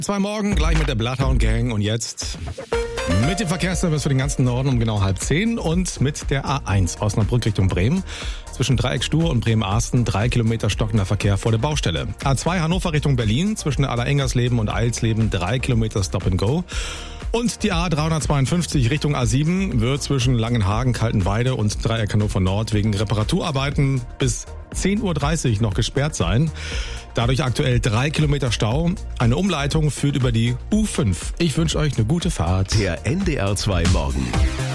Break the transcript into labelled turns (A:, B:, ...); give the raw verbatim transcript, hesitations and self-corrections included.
A: Zwei Morgen, gleich mit der Bloodhound Gang und jetzt mit dem Verkehrsservice für den ganzen Norden um genau halb zehn und mit der A eins Osnabrück Richtung Bremen. Zwischen Dreieck Stur und Bremen-Arsten drei Kilometer stockender Verkehr vor der Baustelle. A zwei Hannover Richtung Berlin zwischen Allerengernsleben und Eilsleben drei Kilometer Stop and Go. Und die A dreihundertzweiundfünfzig Richtung A sieben wird zwischen Langenhagen, Kaltenweide und Dreieck Hannover Nord wegen Reparaturarbeiten bis zehn Uhr dreißig noch gesperrt sein. Dadurch aktuell drei Kilometer Stau. Eine Umleitung führt über die U fünf. Ich wünsche euch eine gute Fahrt.
B: Der N D R zwei Morgen.